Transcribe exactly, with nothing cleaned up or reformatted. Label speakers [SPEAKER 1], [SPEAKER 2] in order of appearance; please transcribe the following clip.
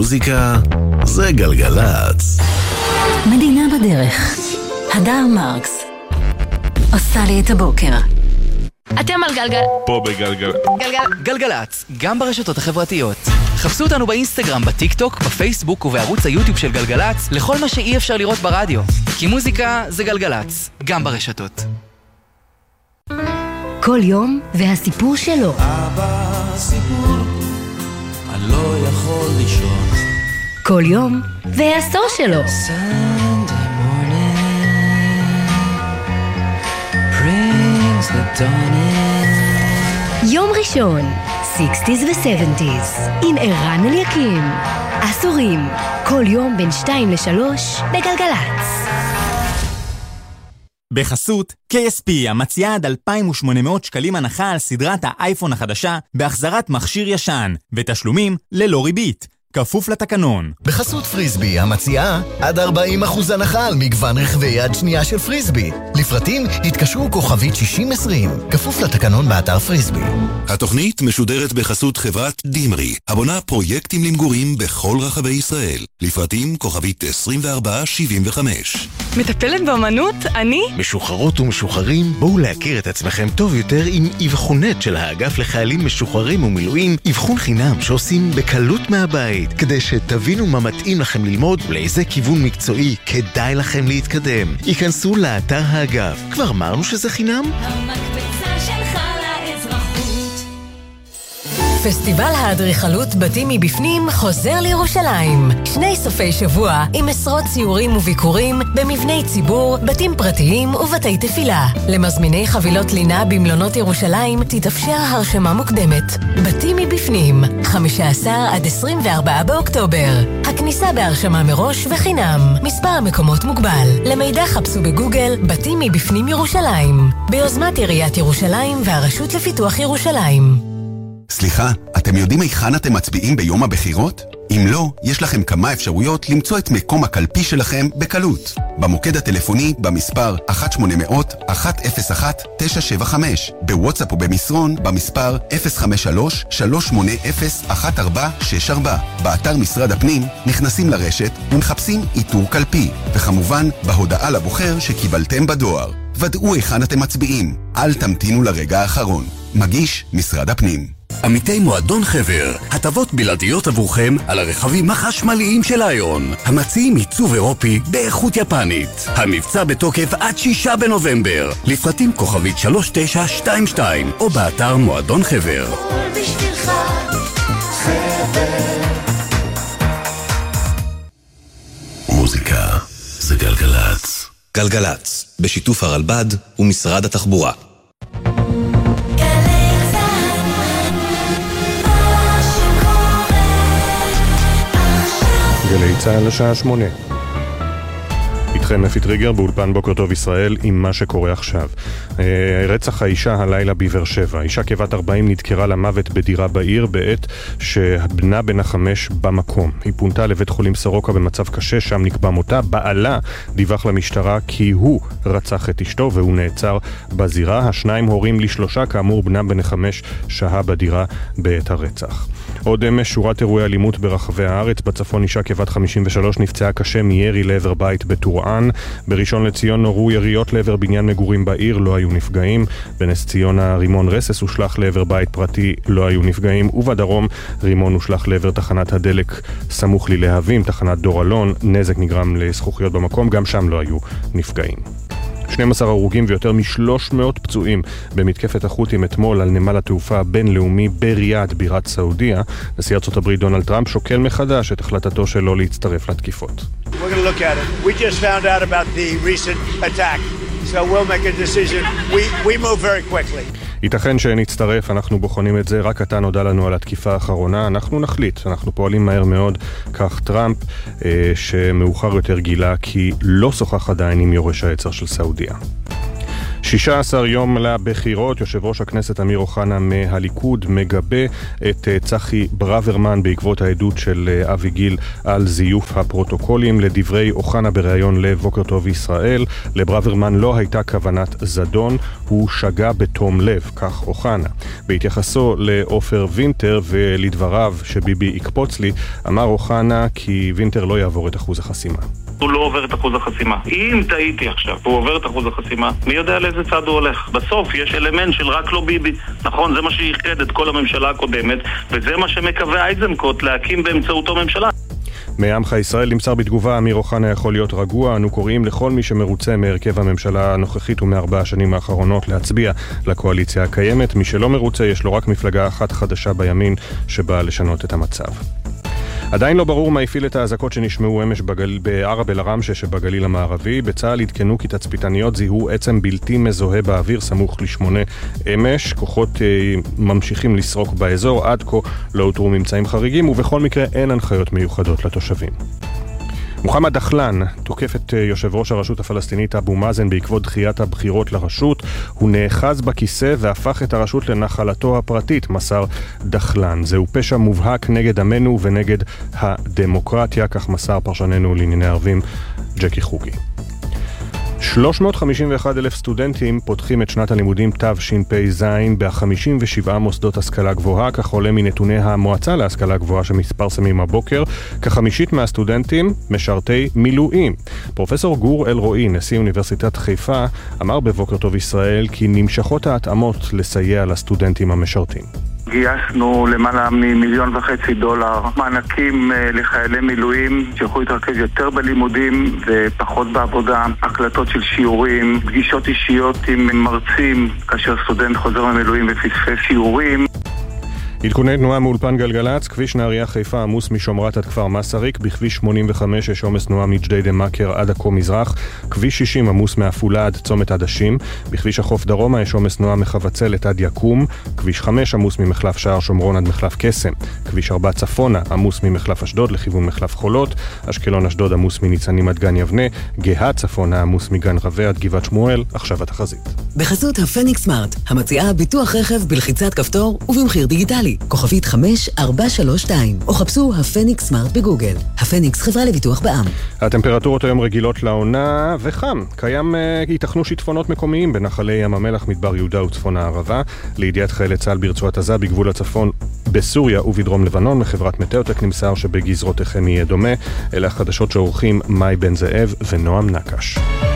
[SPEAKER 1] מוזיקה זה גלגלץ.
[SPEAKER 2] מדינה בדרך. הדר מרקס עושה לי את הבוקר.
[SPEAKER 3] אתם על גלגל.
[SPEAKER 4] פה בגלגל.
[SPEAKER 3] גלגל.
[SPEAKER 5] גלגלץ, גם ברשתות החברתיות. חפשו אותנו באינסטגרם, בטיק טוק, בפייסבוק ובערוץ היוטיוב של גלגלץ, לכל מה שאי אפשר לראות ברדיו. כי מוזיקה זה גלגלץ, גם ברשתות.
[SPEAKER 2] כל יום והסיפור שלו.
[SPEAKER 6] אבא סיפור, אני לא יכול לישון.
[SPEAKER 2] כל יום והעשור שלו.
[SPEAKER 6] Sunday morning brings the dawn in.
[SPEAKER 2] יום ראשון, שישים ו-שבעים, עם ערן אליקים. עשורים, כל יום בין שתיים לשלוש בגלגלץ.
[SPEAKER 7] בחסות, קיי אס פי המציעה עד אלפיים ושמונה מאות שקלים הנחה על סדרת האייפון החדשה בהחזרת מכשיר ישן, ותשלומים ללא ריבית. כפוף לתקנון.
[SPEAKER 8] בחסות פריסבי המציעה עד ארבעים אחוז הנחה על מגוון רכבי יד שנייה של פריסבי. לפרטים התקשרו כוכבית שישים עשרים. כפוף לתקנון באתר פריסבי.
[SPEAKER 1] התוכנית משודרת בחסות חברת דימרי, הבונה פרויקטים למגורים בכל רחבי ישראל. לפרטים כוכבית עשרים וארבע שבעים וחמש.
[SPEAKER 3] מטפלת באמנות? אני?
[SPEAKER 9] משוחררות ומשוחררים, בואו להכיר את עצמכם טוב יותר עם אבחונת של האגף לחיילים משוחררים ומילואים, אבחון חינם שעושים בקלות מהבית, כדי שתבינו מה מתאים לכם ללמוד ולאיזה כיוון מקצועי כדאי לכם להתקדם. ייכנסו לאתר האגף. כבר אמרנו שזה חינם?
[SPEAKER 2] המקבצה שלך לאזרחות. פסטיבל האדריכלות בתים מבפנים חוזר לירושלים. שני סופי שבוע עם עשרות ציורים וביקורים במבני ציבור, בתים פרטיים ובתי תפילה. למזמיני חבילות לינה במלונות ירושלים תתאפשר הרשמה מוקדמת. בתים מבפנים, חמישה עשר עד עשרים וארבעה באוקטובר. הכניסה בהרשמה מראש וחינם. מספר המקומות מוגבל. למידע חפשו בגוגל בתים מבפנים ירושלים. ביוזמת עיריית ירושלים והרשות לפיתוח ירושלים.
[SPEAKER 1] סליחה, אתם יודעים היכן אתם מצביעים ביום הבחירות? אם לא, יש לכם כמה אפשרויות למצוא את מקום הקלפי שלכם בקלות. במוקד הטלפוני במספר אחת שמונה מאות אחת אפס אחת תשע שבע חמש, בוואטסאפ או במסרון במספר אפס חמש שלוש שלוש שמונה אפס אחת ארבע שש ארבע. באתר משרד הפנים נכנסים לרשת ומחפשים איתור קלפי, וכמובן בהודעה לבוחר שקיבלתם בדואר. ודאו היכן אתם מצביעים, אל תמתינו לרגע האחרון. מגיש משרד הפנים.
[SPEAKER 10] עמיתי מועדון חבר, הטבות בלעדיות עבורכם על הרכבים החשמליים של איון, המציעים עיצוב אירופי באיכות יפנית. המבצע בתוקף עד שישה בנובמבר. לפרטים כוכבית שלוש תשע שתיים שתיים או באתר מועדון חבר.
[SPEAKER 6] בשבילך חבר.
[SPEAKER 1] מוזיקה זה גלגלץ.
[SPEAKER 11] גלגלץ, בשיתוף הרלב"ד ומשרד התחבורה.
[SPEAKER 12] גלי צהל לשעה שמונה. איתכם אפי טריגר באולפן בוקר טוב ישראל עם מה שקורה עכשיו. רצח האישה הלילה בבאר שבע. אישה כבת ארבעים נדקרה למוות בדירה בעיר בעת שבנה בן החמש במקום. היא פונתה לבית חולים סורוקה במצב קשה, שם נקבע מותה. בעלה דיווח למשטרה כי הוא רצח את אשתו והוא נעצר בזירה. השניים הורים לשלושה, כאמור בנה בן החמש שהה בדירה בעת הרצח. עוד אמש שורת אירועי אלימות ברחבי הארץ. בצפון אישה כבת חמישים ושלוש נפצעה קשה מירי לעבר בית בטורען. בראשון לציון נורו יריות לעבר בניין מגורים בעיר, לא היו נפגעים. בנס ציונה רימון רסס הושלח לעבר בית פרטי, לא היו נפגעים. ובדרום רימון הושלח לעבר תחנת הדלק סמוך ללהבים, תחנת דור אלון. נזק נגרם לזכוכיות במקום, גם שם לא היו נפגעים. שנים עשר הרוגים ויותר מ-שלוש מאות פצועים במתקפת החות'ים אתמול על נמל התעופה הבינלאומי בריאד, בירת סעודיה. נשיא ארצות הברית דונלד טראמפ שוקל מחדש את החלטתו שלו להצטרף לתקיפות.
[SPEAKER 13] We're going to look at it. We just found out about the recent attack. So we'll make a decision. We we move very quickly.
[SPEAKER 12] ייתכן שנצטרף, אנחנו בוחנים את זה, רק עתה נודע לנו על התקיפה האחרונה, אנחנו נחליט, אנחנו פועלים מהר מאוד, כך טראמפ, אה, שמאוחר יותר גילה כי לא שוחח עדיין עם יורש העצר של סעודיה. שישה עשר יום לבחירות, יושב ראש הכנסת אמיר אוחנה מהליכוד מגבה את צחי ברוורמן בעקבות העדות של אבי גיל על זיוף הפרוטוקולים. לדברי אוחנה בריאיון לבוקר טוב ישראל, לברוורמן לא הייתה כוונת זדון, הוא שגה בתום לב, כך אוחנה. בהתייחסו לאופר וינטר ולדבריו שביבי יקפוץ לי, אמר אוחנה כי וינטר לא יעבור את אחוז החסימה.
[SPEAKER 4] הוא לא עובר את אחוז החסימה. אם טעיתי עכשיו, הוא עובר את אחוז החסימה, מי יודע לאיזה צד הוא הולך? בסוף יש אלמנט של רק לא ביבי. נכון, זה מה שייחד את כל הממשלה הקודמת, וזה מה שמקווה אייזנקוט להקים באמצעותו ממשלה.
[SPEAKER 12] מעמך ישראל נמסר בתגובה, אמיר אוחנה יכול להיות רגוע. אנו קוראים לכל מי שמרוצה מהרכב הממשלה הנוכחית ומארבע השנים האחרונות להצביע לקואליציה הקיימת. מי שלא מרוצה יש לו רק מפלגה אחת חדשה בימין שבאה לשנות את המצב. עדיין לא ברור מה הפעיל את האזעקות שנשמעו אמש בגל... בערב אל-עראמשה שבגליל המערבי. בצה"ל עדכנו כי תצפיתניות זיהו עצם בלתי מזוהה באוויר סמוך לשמונה אמש. כוחות אה, ממשיכים לסרוק באזור, עד כה לא אותרו ממצאים חריגים, ובכל מקרה אין הנחיות מיוחדות לתושבים. מוחמד דחלן תוקף את יושב ראש הרשות הפלסטינית אבו מאזן בעקבות דחיית הבחירות לרשות. הוא נאחז בכיסא והפך את הרשות לנחלתו הפרטית, מסר דחלן. זהו פשע מובהק נגד עמנו ונגד הדמוקרטיה, כך מסר פרשננו לענייני ערבים ג'קי חוגי. שלוש מאות חמישים ואחד אלף סטודנטים פותחים את שנת הלימודים תשפ"ז ב-חמישים ושבעה מוסדות השכלה גבוהה, כך עולה מנתוני המועצה להשכלה גבוהה שמתפרסמים הבוקר. כחמישית מהסטודנטים משרתי מילואים. פרופסור גור אלרועי, נשיא אוניברסיטת חיפה, אמר בבוקר טוב ישראל כי נמשכות ההתאמות לסייע לסטודנטים המשרתים.
[SPEAKER 14] גייסנו למעלה ממיליון וחצי דולר מענקים לחיילי מילואים שיוכלו להתרכז יותר בלימודים ופחות בעבודה, הקלטות של שיעורים, פגישות אישיות עם מרצים כאשר סטודנט חוזר ממילואים ופספס שיעורים.
[SPEAKER 12] עדכוני תנועה מאולפן גלגלץ, כביש נהריה חיפה עמוס משומרת עד כפר מסריק, בכביש שמונים וחמש יש עומס תנועה מג'דיידה מכר עד עכו מזרח, כביש שישים עמוס מעפולה עד צומת עדשים, בכביש החוף דרומה יש עומס תנועה מחבצלת עד יקום, כביש חמש עמוס ממחלף שער שומרון עד מחלף קסם, כביש ארבע צפונה עמוס ממחלף אשדוד לכיוון מחלף חולות, אשקלון אשדוד עמוס מניצנים עד גן יבנה, גאה צפונה עמוס מגן רווה עד גבעת שמואל. עכשיו התחזית.
[SPEAKER 15] בחסות הפניקס סמארט, המציעה ביטוח רכב בלחיצת כפתור ובמחיר דיגיטלי. כוכבית חמש ארבע שלוש שתיים, או חפשו הפניקס סמארט בגוגל. הפניקס חברה לביטוח בע"מ.
[SPEAKER 12] הטמפרטורות היום רגילות לעונה וחם. קיים uh, ייתכנו שיטפונות מקומיים בנחלי ים המלח, מדבר יהודה וצפון הערבה. לידיעת חיילי צה"ל ברצועת עזה, בגבול הצפון בסוריה ובדרום לבנון, מחברת מטאוטק נמסר שבגזרותיכם יהיה דומה. אלה החדשות שעורכים מאי בן זאב ונועם נקש.